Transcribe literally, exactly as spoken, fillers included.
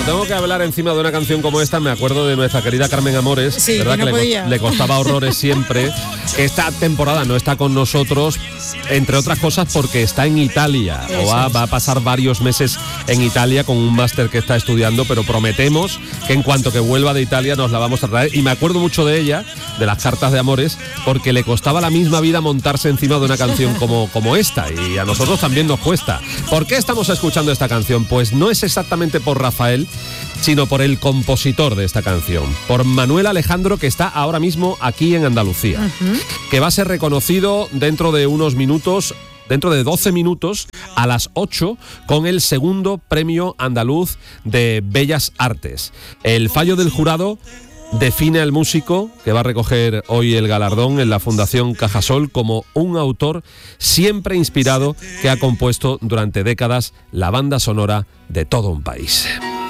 cuando tengo que hablar encima de una canción como esta, me acuerdo de nuestra querida Carmen Amores, sí, ¿verdad? Que, no que le, le costaba horrores siempre. Que esta temporada no está con nosotros, entre otras cosas porque está en Italia. Eso o va, va a pasar varios meses en Italia con un máster que está estudiando, pero prometemos que en cuanto que vuelva de Italia nos la vamos a traer. Y me acuerdo mucho de ella, de las cartas de Amores, porque le costaba la misma vida montarse encima de una canción como, como esta. Y a nosotros también nos cuesta. ¿Por qué estamos escuchando esta canción? Pues no es exactamente por Rafael, sino por el compositor de esta canción, por Manuel Alejandro, que está ahora mismo aquí en Andalucía, uh-huh. que va a ser reconocido dentro de unos minutos, dentro de doce minutos, a las ocho, con el segundo Premio Andaluz de Bellas Artes. El fallo del jurado define al músico que va a recoger hoy el galardón en la Fundación Cajasol como un autor siempre inspirado que ha compuesto durante décadas la banda sonora de todo un país.